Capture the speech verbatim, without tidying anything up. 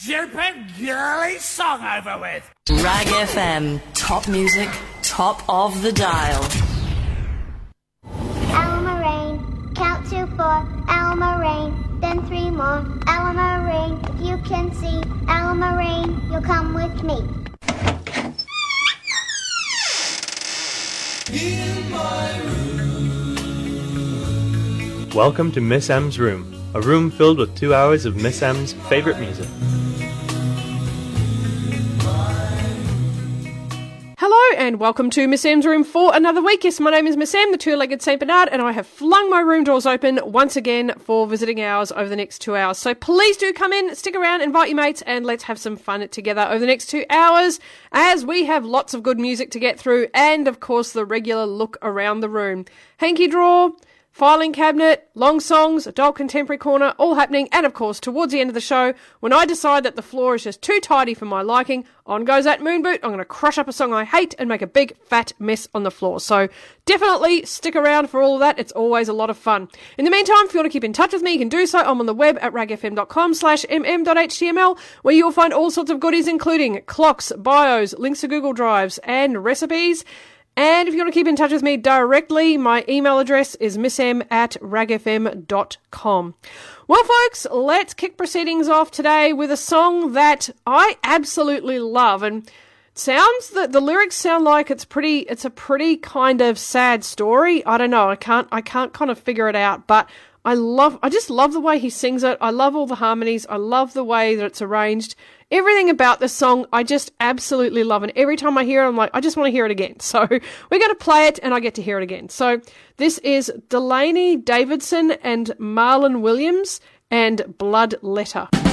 stupid girly song over with. Rag F M, top music, top of the dial. Alma Rain, count to four. Alma Rain, then three more. Alma Rain, if you can see. Alma Rain, you'll come with me. In my room. Welcome to Miss M's room, a room filled with two hours of Miss M's favourite music. Hello and welcome to Miss M's room for another week. Yes, my name is Miss M, the two-legged Saint Bernard, and I have flung my room doors open once again for visiting hours over the next two hours. So please do come in, stick around, invite your mates, and let's have some fun together over the next two hours as we have lots of good music to get through and, of course, the regular look around the room. Hanky drawer, filing cabinet, long songs, adult contemporary corner, all happening. And of course, towards the end of the show, when I decide that the floor is just too tidy for my liking, on goes that moon boot. I'm going to crush up a song I hate and make a big fat mess on the floor. So definitely stick around for all of that. It's always a lot of fun. In the meantime, if you want to keep in touch with me, you can do so. I'm on the web at ragfm.com slash mm.html, where you'll find all sorts of goodies, including clocks, bios, links to Google Drives, and recipes. And if you want to keep in touch with me directly, my email address is missm at ragfm dot com. Well, folks, let's kick proceedings off today with a song that I absolutely love. And it sounds that the lyrics sound like it's pretty, it's a pretty kind of sad story. I don't know. I can't, I can't kind of figure it out, but I love, I just love the way he sings it. I love all the harmonies. I love the way that it's arranged. Everything about this song, I just absolutely love. And every time I hear it, I'm like, I just want to hear it again. So we're going to play it and I get to hear it again. So this is Delaney Davidson and Marlon Williams and Blood Letter.